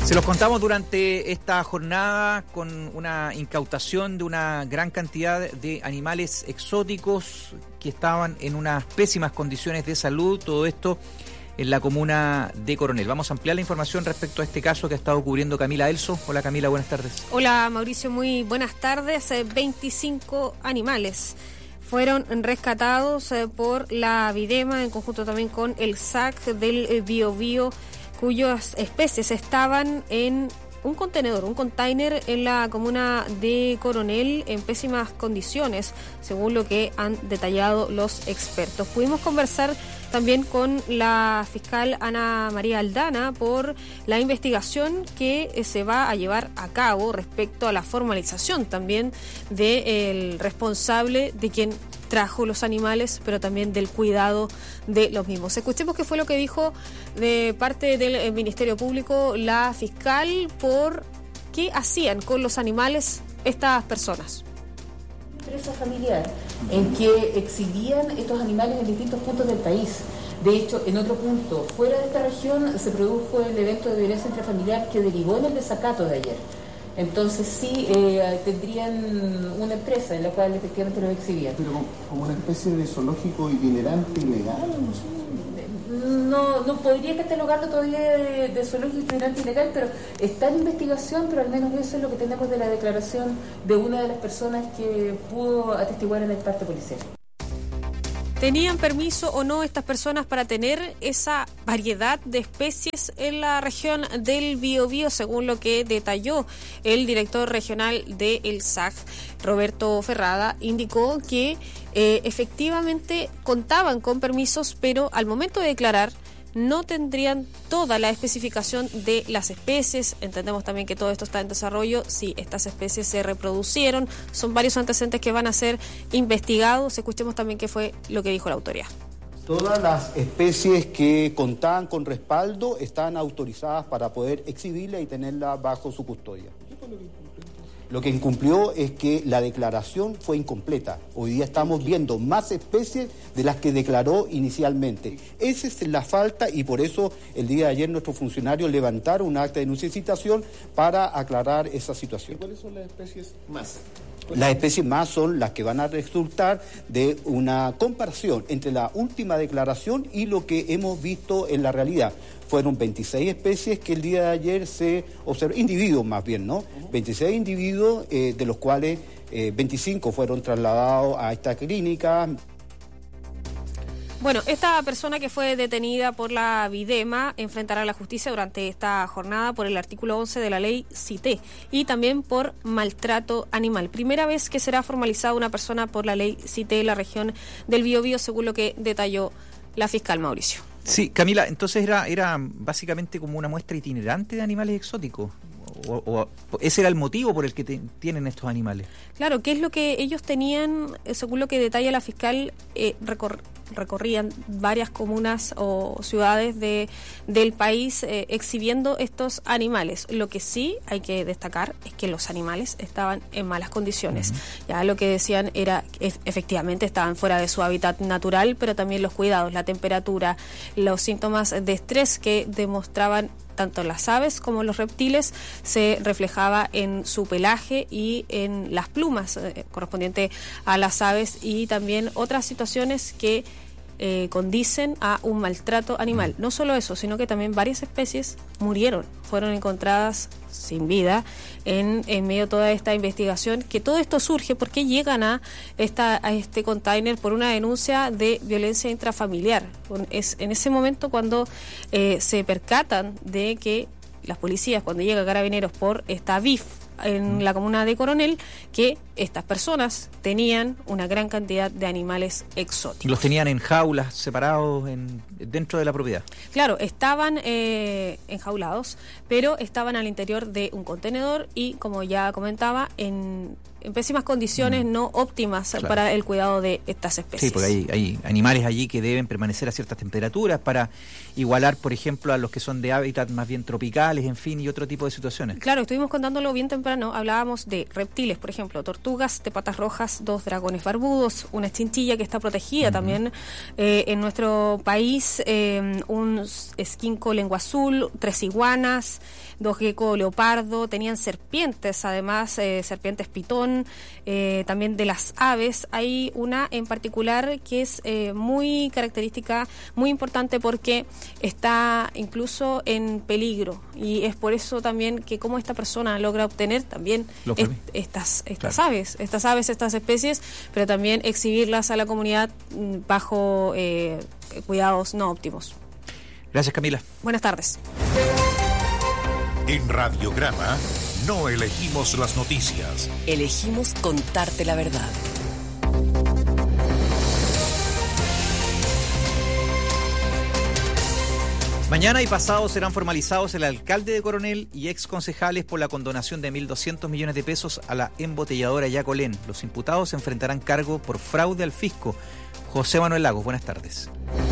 Se los contamos durante esta jornada con una incautación de una gran cantidad de animales exóticos que estaban en unas pésimas condiciones de salud, todo esto en la comuna de Coronel. Vamos a ampliar la información respecto a este caso que ha estado cubriendo Camila Elso. Hola Camila, buenas tardes. Hola Mauricio, muy buenas tardes. 25 animales fueron rescatados por la Videma en conjunto también con el SAC del Biobío, cuyas especies estaban en un container en la comuna de Coronel en pésimas condiciones, según lo que han detallado los expertos. Pudimos conversar también con la fiscal Ana María Aldana por la investigación que se va a llevar a cabo respecto a la formalización también del responsable de quien trajo los animales, pero también del cuidado de los mismos. Escuchemos qué fue lo que dijo de parte del Ministerio Público la fiscal por qué hacían con los animales estas personas. Empresa familiar en que exhibían estos animales en distintos puntos del país. De hecho, en otro punto, fuera de esta región, se produjo el evento de violencia intrafamiliar que derivó en el desacato de ayer. Entonces sí, tendrían una empresa en la cual efectivamente los exhibían. Pero como una especie de zoológico itinerante ilegal, no sé. No podría catalogarlo todavía de zoológico itinerante ilegal, pero está en investigación, pero al menos eso es lo que tenemos de la declaración de una de las personas que pudo atestiguar en el parte policial. ¿Tenían permiso o no estas personas para tener esa variedad de especies en la región del Biobío? Según lo que detalló el director regional del SAC, Roberto Ferrada, indicó que efectivamente contaban con permisos, pero al momento de declarar no tendrían toda la especificación de las especies. Entendemos también que todo esto está en desarrollo. Si estas especies se reproducieron, son varios antecedentes que van a ser investigados. Escuchemos también qué fue lo que dijo la autoridad. Todas las especies que contaban con respaldo están autorizadas para poder exhibirlas y tenerlas bajo su custodia. Lo que incumplió es que la declaración fue incompleta. Hoy día estamos viendo más especies de las que declaró inicialmente. Esa es la falta y por eso el día de ayer nuestros funcionarios levantaron un acta de denuncia y citación para aclarar esa situación. ¿Y cuáles son las especies más? Las especies más son las que van a resultar de una comparación entre la última declaración y lo que hemos visto en la realidad. Fueron 26 especies que el día de ayer se observaron, individuos más bien, ¿no? 26 individuos, de los cuales 25 fueron trasladados a esta clínica. Bueno, esta persona que fue detenida por la Videma enfrentará a la justicia durante esta jornada por el artículo 11 de la ley CITE y también por maltrato animal. Primera vez que será formalizada una persona por la ley CITE en la región del Biobío, según lo que detalló la fiscal Mauricio. Sí, Camila, entonces era básicamente como una muestra itinerante de animales exóticos. O ese era el motivo por el que tienen estos animales. Claro, ¿qué es lo que ellos tenían? Según lo que detalla la fiscal, recorrían varias comunas o ciudades del país exhibiendo estos animales. Lo que sí hay que destacar es que los animales estaban en malas condiciones. Ya lo que decían era que efectivamente estaban fuera de su hábitat natural, pero también los cuidados, la temperatura, los síntomas de estrés que demostraban tanto las aves como los reptiles se reflejaba en su pelaje y en las plumas correspondientes a las aves y también otras situaciones que condicen a un maltrato animal. No solo eso, sino que también varias especies murieron, fueron encontradas sin vida en medio de toda esta investigación, que todo esto surge porque llegan a este container por una denuncia de violencia intrafamiliar. Es en ese momento cuando se percatan de que las policías, cuando llega Carabineros por esta BIF en la comuna de Coronel, que estas personas tenían una gran cantidad de animales exóticos. ¿Los tenían en jaulas separados dentro de la propiedad? Claro, estaban enjaulados, pero estaban al interior de un contenedor y, como ya comentaba, en pésimas condiciones, no óptimas, claro, para el cuidado de estas especies. Sí, porque hay animales allí que deben permanecer a ciertas temperaturas para igualar, por ejemplo, a los que son de hábitat más bien tropicales, en fin, y otro tipo de situaciones. Claro, estuvimos contándolo bien temprano, hablábamos de reptiles, por ejemplo, tortugas tortugas de patas rojas, 2 dragones barbudos, una chinchilla que está protegida también en nuestro país, un esquinco lengua azul, 3 iguanas, 2 gecko leopardo, tenían serpientes, además serpientes pitón, también de las aves. Hay una en particular que es muy característica, muy importante porque está incluso en peligro, y es por eso también que como esta persona logra obtener también estas aves, estas especies, pero también exhibirlas a la comunidad bajo cuidados no óptimos. Gracias, Camila. Buenas tardes. En Radiograma no elegimos las noticias. Elegimos contarte la verdad. Mañana y pasado serán formalizados el alcalde de Coronel y ex concejales por la condonación de 1.200 millones de pesos a la embotelladora Yacolén. Los imputados se enfrentarán cargo por fraude al fisco. José Manuel Lagos, buenas tardes.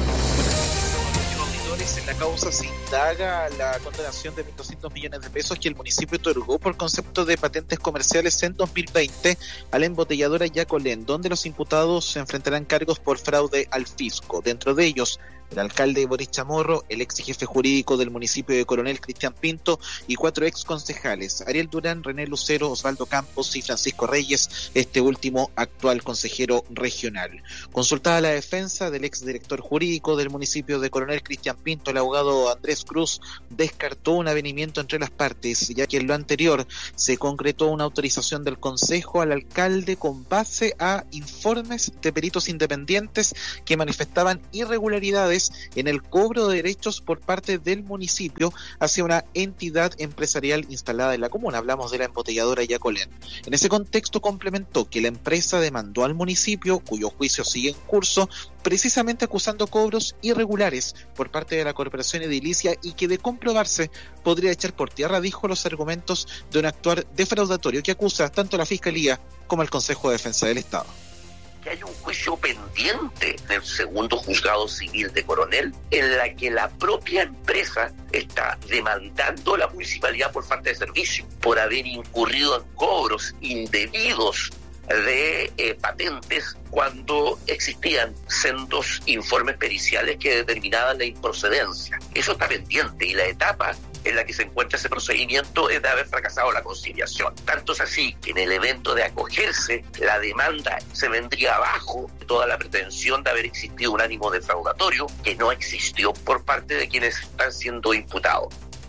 En la causa se indaga la condonación de 1.200 millones de pesos que el municipio otorgó por concepto de patentes comerciales en 2020 a la embotelladora Yacolén, donde los imputados se enfrentarán cargos por fraude al fisco. Dentro de ellos, el alcalde Boris Chamorro, el ex jefe jurídico del municipio de Coronel, Cristian Pinto, y 4 ex concejales, Ariel Durán, René Lucero, Osvaldo Campos y Francisco Reyes, este último actual consejero regional. Consultada la defensa del ex director jurídico del municipio de Coronel, Cristian Pinto, el abogado Andrés Cruz descartó un avenimiento entre las partes, ya que en lo anterior se concretó una autorización del consejo al alcalde con base a informes de peritos independientes que manifestaban irregularidades en el cobro de derechos por parte del municipio hacia una entidad empresarial instalada en la comuna. Hablamos de la embotelladora Yacolén. En ese contexto complementó que la empresa demandó al municipio, cuyo juicio sigue en curso, precisamente acusando cobros irregulares por parte de la corporación edilicia y que de comprobarse podría echar por tierra, dijo, los argumentos de un actuar defraudatorio que acusa tanto a la Fiscalía como al Consejo de Defensa del Estado. Que hay un juicio pendiente del segundo juzgado civil de Coronel en la que la propia empresa está demandando a la municipalidad por falta de servicio, por haber incurrido en cobros indebidos de patentes cuando existían sendos informes periciales que determinaban la improcedencia. Eso está pendiente y la etapa en la que se encuentra ese procedimiento es de haber fracasado la conciliación. Tanto es así que en el evento de acogerse, la demanda se vendría abajo de toda la pretensión de haber existido un ánimo defraudatorio que no existió por parte de quienes están siendo imputados.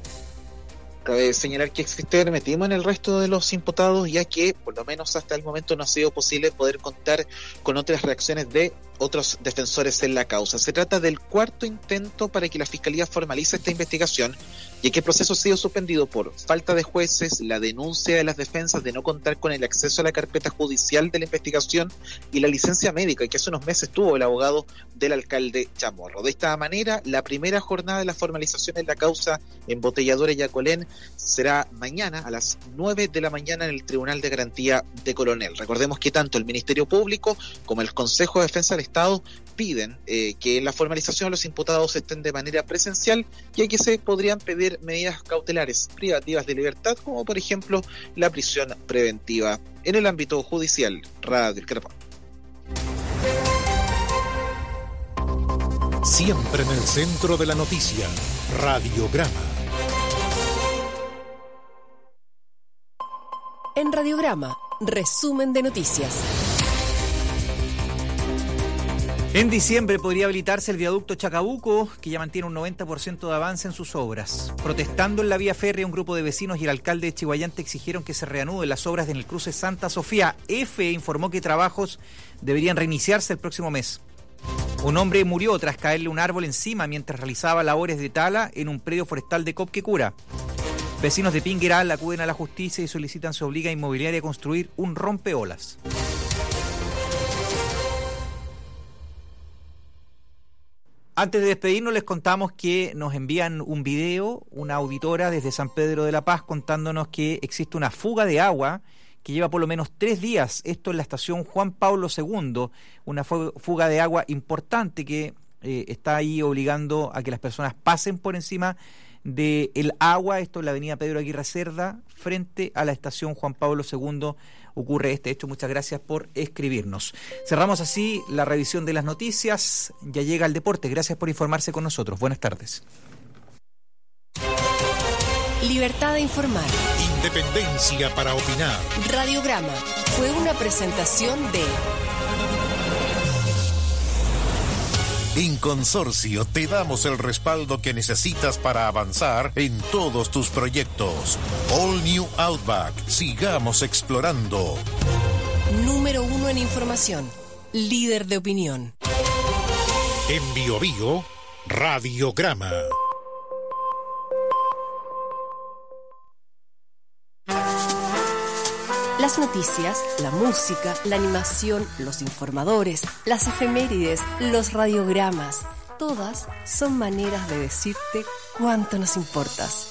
Cabe señalar que existe hermetismo en el resto de los imputados, ya que por lo menos hasta el momento no ha sido posible poder contar con otras reacciones de otros defensores en la causa. Se trata del 4º intento para que la Fiscalía formalice esta investigación, ya que el proceso ha sido suspendido por falta de jueces, la denuncia de las defensas de no contar con el acceso a la carpeta judicial de la investigación y la licencia médica que hace unos meses tuvo el abogado del alcalde Chamorro. De esta manera, la primera jornada de la formalización en la causa embotelladora Yacolén será mañana a las 9 de la mañana en el Tribunal de Garantía de Coronel. Recordemos que tanto el Ministerio Público como el Consejo de Defensa del Estado piden que en la formalización los imputados estén de manera presencial, ya que se podrían pedir medidas cautelares privativas de libertad, como por ejemplo la prisión preventiva. En el ámbito judicial, Radiograma. Siempre en el centro de la noticia, Radiograma. En Radiograma, resumen de noticias. En diciembre podría habilitarse el viaducto Chacabuco, que ya mantiene un 90% de avance en sus obras. Protestando en la vía férrea, un grupo de vecinos y el alcalde de Chiguayante exigieron que se reanuden las obras en el cruce Santa Sofía. EFE informó que trabajos deberían reiniciarse el próximo mes. Un hombre murió tras caerle un árbol encima mientras realizaba labores de tala en un predio forestal de Copquecura. Vecinos de Pingueral acuden a la justicia y solicitan se obliga a Inmobiliaria a construir un rompeolas. Antes de despedirnos les contamos que nos envían un video, una auditora desde San Pedro de la Paz contándonos que existe una fuga de agua que lleva por lo menos 3 días, esto en la estación Juan Pablo II, una fuga de agua importante que está ahí obligando a que las personas pasen por encima de El Agua, esto en la avenida Pedro Aguirre Cerda, frente a la estación Juan Pablo II, ocurre este hecho. Muchas gracias por escribirnos. Cerramos así la revisión de las noticias. Ya llega el deporte. Gracias por informarse con nosotros. Buenas tardes. Libertad de informar. Independencia para opinar. Radiograma fue una presentación de... En Consorcio te damos el respaldo que necesitas para avanzar en todos tus proyectos. All New Outback. Sigamos explorando. Número 1 en información. Líder de opinión. En Biobío, Radiograma. Las noticias, la música, la animación, los informadores, las efemérides, los radiogramas, todas son maneras de decirte cuánto nos importas.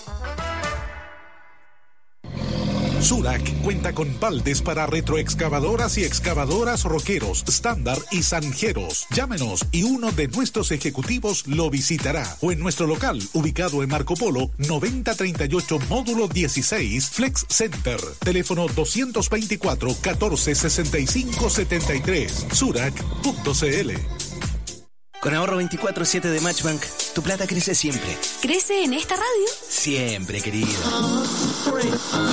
Surac cuenta con baldes para retroexcavadoras y excavadoras Roqueros, Estándar y Sanjeros. Llámenos y uno de nuestros ejecutivos lo visitará. O en nuestro local, ubicado en Marco Polo, 9038 módulo 16, Flex Center. Teléfono 224 14 65 73. Surac.cl. Con ahorro 24/7 de Matchbank, tu plata crece siempre. ¿Crece en esta radio? Siempre, querido.